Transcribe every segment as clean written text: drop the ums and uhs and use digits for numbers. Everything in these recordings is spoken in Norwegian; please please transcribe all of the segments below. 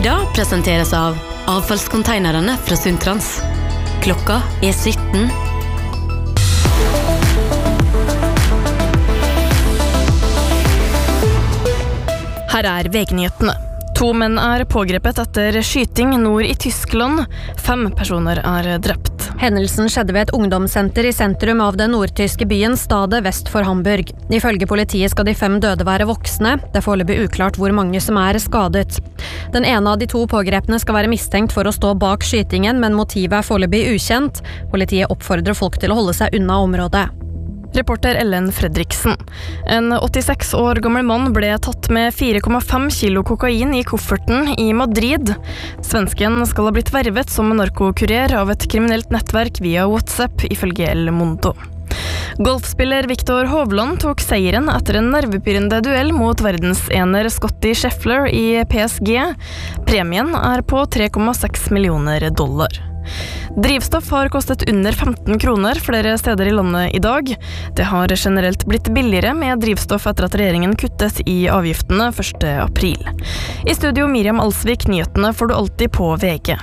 Lyda presenteres av avfallskonteinerne fra Sundtrans. Klokka 17. Her VG-nyhetene. 2 menn pågrepet etter skyting nord i Tyskland. 5 personer drept. Hendelsen skjedde ved et ungdomssenter i sentrum av den nordtyske byen Stade vest for Hamburg. Ifølge politiet skal de 5 døde være voksne. Det er foreløpig uklart hvor mange som skadet. Den ene av de 2 pågrepne skal være mistenkt for å stå bak skytingen, men motivet foreløpig ukjent. Politiet oppfordrer folk til å holde seg unna området. Reporter Ellen Fredriksen. En 86 år gammel mann ble tatt med 4,5 kilo kokain i kofferten i Madrid. Svensken skal ha blitt vervet som narkokurer av et kriminelt nettverk via WhatsApp, ifølge El Mundo. Golfspiller Viktor Hovland tok seieren etter en nervepirrende duell mot verdensener Scottie Scheffler i PSG. Premien på $3,6 millioner. Drivstoff har kostet under 15 kroner flere steder i landet i dag. Det har generelt blitt billigere med drivstoff etter at regjeringen kuttet i avgiftene 1. april. I studio Miriam Alsvik, nyhetene får du alltid på VG.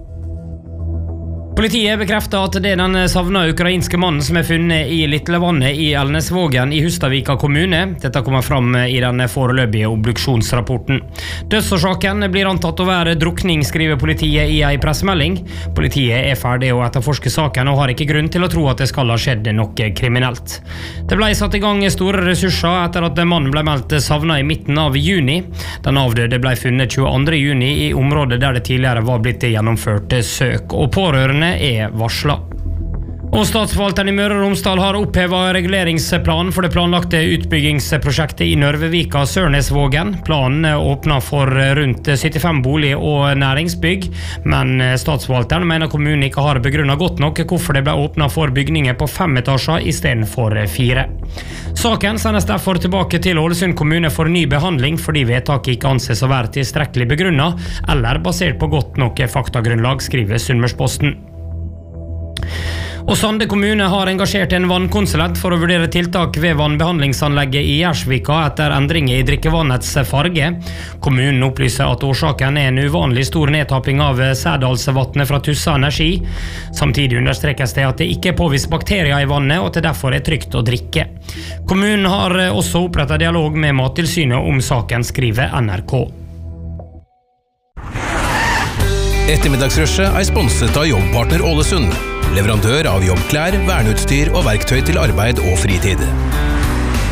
Politiet bekrefter at det den savna ukrainske mannen som funnet i Littlevannet i Elnesvågen i Hustadvika kommune. Dette kommer fram i den foreløpige obduksjonsrapporten. Dødsårsaken blir antatt å være drukning, skriver politiet i en pressemelding. Politiet ferdig å etterforske saken og har ikke grunn til å tro at det skal ha skjedd noe kriminelt. Det ble satt i gang store ressurser etter at mannen ble meldt savna i midten av juni. Den avdøde ble funnet 22. juni i området der det tidligere var blitt gjennomført søk, og pårørende varslet. Og Statsforvalteren i Møre og Romsdal har opphevet reguleringsplanen for det planlagte utbyggingsprosjektet i Nørvevika Sørnesvågen. Planen åpner for rundt 75 bolig- og næringsbygg, men Statsforvalteren mener kommunen ikke har begrunnet godt nok hvorfor det ble åpnet for bygninger på 5 etasjer i stedet for 4. Saken sendes derfor tilbake til Ålesund kommune for ny behandling, fordi vedtaket ikke anses å være tilstrekkelig begrunnet, eller basert på godt nok faktagrunnlag, skriver Sunnmørsposten. Og Sande kommune har engasjert en vannkonsulent for å vurdere tiltak ved vannbehandlingsanlegget i Gjersvika etter endringer i drikkevannets farge. Kommunen opplyser at årsaken en uvanlig stor nedtapping av Sædalsvatnet fra Tussa Energi. Samtidig understrekes det at det ikke påvist bakterier i vannet, og at det derfor trygt å drikke. Kommunen har også opprettet dialog med Mattilsynet om saken, skriver NRK. Ettermiddagsrushet sponset av Jobbpartner Ålesund. Leverandør av jobbklær, verneutstyr og verktøy til arbeid og fritid.